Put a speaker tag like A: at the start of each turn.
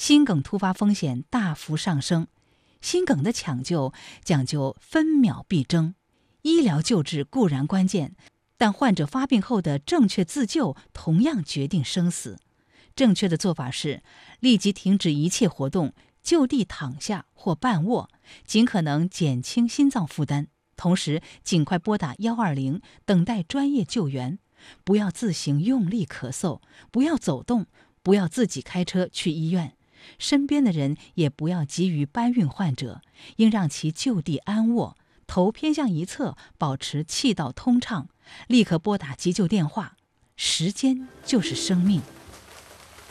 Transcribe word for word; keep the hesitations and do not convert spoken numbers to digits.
A: 心梗突发风险大幅上升。心梗的抢救讲究分秒必争，医疗救治固然关键，但患者发病后的正确自救同样决定生死。正确的做法是立即停止一切活动，就地躺下或半卧，尽可能减轻心脏负担，同时尽快拨打一二零等待专业救援。不要自行用力咳嗽，不要走动，不要自己开车去医院。身边的人也不要急于搬运患者，应让其就地安卧，头偏向一侧，保持气道通畅，立刻拨打急救电话。时间就是生命。